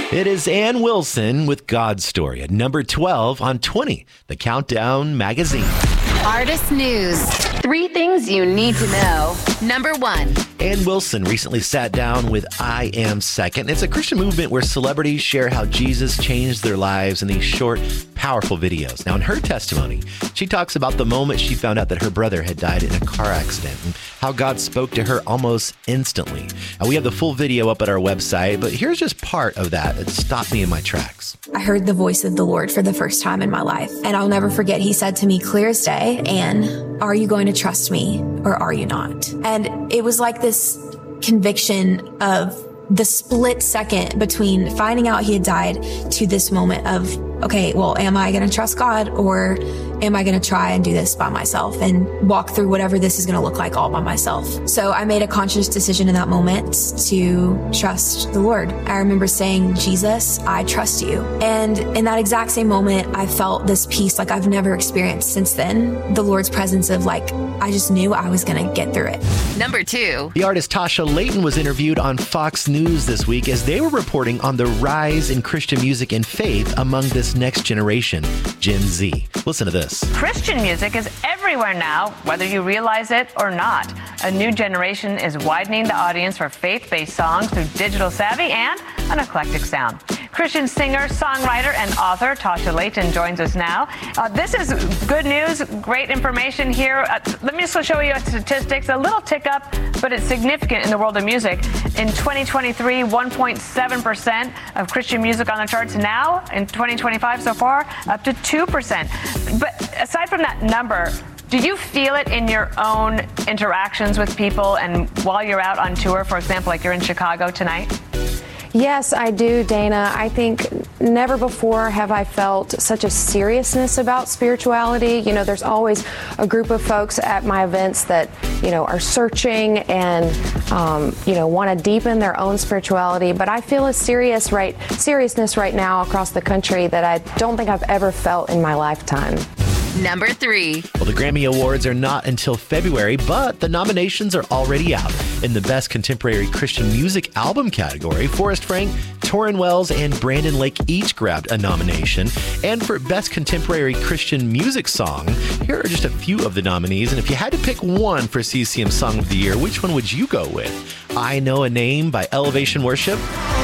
It is Ann Wilson with God's Story at number 12 on 20, the Countdown magazine. Artist News. 3 things you need to know. Number 1. Ann Wilson recently sat down with I Am Second. It's a Christian movement where celebrities share how Jesus changed their lives in these short, powerful videos. Now, in her testimony, she talks about the moment she found out that her brother had died in a car accident and how God spoke to her almost instantly. We have the full video up at our website, but here's just part of that. It stopped me in my tracks. I heard the voice of the Lord for the first time in my life. And I'll never forget, he said to me clear as day, Ann, are you going to trust me or are you not? And it was like this conviction of the split second between finding out he had died to this moment of, okay, well, am I going to trust God or am I going to try and do this by myself and walk through whatever this is going to look like all by myself? So I made a conscious decision in that moment to trust the Lord. I remember saying, Jesus, I trust you. And in that exact same moment, I felt this peace like I've never experienced since then. The Lord's presence of like, I just knew I was going to get through it. Number 2. The artist Tasha Layton was interviewed on Fox News this week as they were reporting on the rise in Christian music and faith among this next generation, Gen Z. Listen to this. Christian music is everywhere now, whether you realize it or not. A new generation is widening the audience for faith-based songs through digital savvy and an eclectic sound. Christian singer, songwriter, and author Tasha Layton joins us now. This is good news, great information here. Let me just show you statistics. A little tick up, but it's significant in the world of music. In 2023, 1.7% of Christian music on the charts now. In 2025 so far, up to 2%. But aside from that number, do you feel it in your own interactions with people and while you're out on tour, for example, like you're in Chicago tonight? Yes, I do, Dana. I think never before have I felt such a seriousness about spirituality. You know, there's always a group of folks at my events that, you know, are searching and, want to deepen their own spirituality. But I feel a seriousness right now across the country that I don't think I've ever felt in my lifetime. Number 3. Well, the Grammy Awards are not until February, but the nominations are already out. In the Best Contemporary Christian Music Album category, Forrest Frank, Torrin Wells, and Brandon Lake each grabbed a nomination. And for Best Contemporary Christian Music Song, here are just a few of the nominees. And if you had to pick one for CCM Song of the Year, which one would you go with? I Know a Name by Elevation Worship,